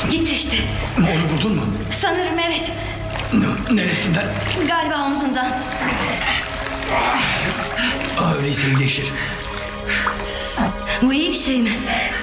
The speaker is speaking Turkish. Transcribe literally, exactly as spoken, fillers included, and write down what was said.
Gitti işte. Onu vurdun mu? Sanırım evet. N- Neresinden? Galiba omzundan. Aa, öyleyse iyileşir. Bu iyi bir şey mi?